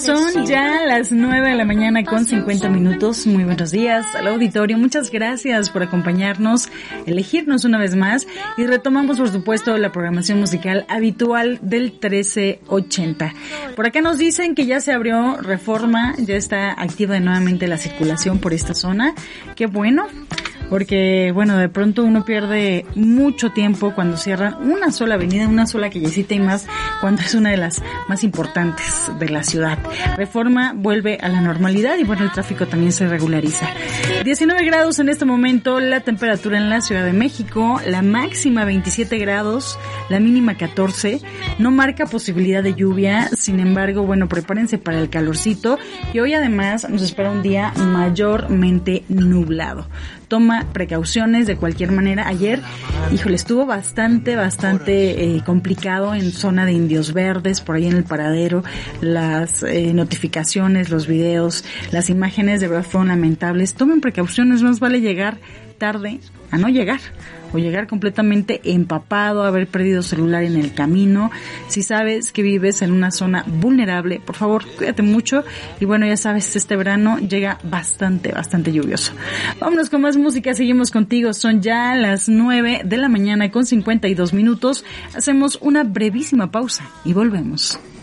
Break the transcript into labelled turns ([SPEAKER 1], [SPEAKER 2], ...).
[SPEAKER 1] Son ya las 9 de la mañana con 50 minutos. Muy buenos días al auditorio. Muchas gracias por acompañarnos, elegirnos una vez más y retomamos, por supuesto, la programación musical habitual del 1380. Por acá nos dicen que ya se abrió Reforma, ya está activa nuevamente la circulación por esta zona. Qué bueno. Porque, bueno, de pronto uno pierde mucho tiempo cuando cierran una sola avenida, una sola callecita y más cuando es una de las más importantes de la ciudad. Reforma vuelve a la normalidad y, bueno, el tráfico también se regulariza. 19 grados en este momento, la temperatura en la Ciudad de México, la máxima 27 grados, la mínima 14, no marca posibilidad de lluvia, sin embargo, bueno, prepárense para el calorcito y hoy además nos espera un día mayormente nublado. Toma precauciones de cualquier manera. Ayer, híjole, estuvo bastante complicado en zona de Indios Verdes, por ahí en el Paradero. Las notificaciones, los videos, las imágenes de verdad fueron lamentables. Tomen precauciones, más vale llegar tarde a no llegar o llegar completamente empapado, haber perdido celular en el camino. Si sabes que vives en una zona vulnerable, por favor, cuídate mucho. Y bueno, ya sabes, este verano llega bastante lluvioso. Vámonos con más música, seguimos contigo. Son ya las 9 de la mañana con 52 minutos. Hacemos una brevísima pausa y volvemos.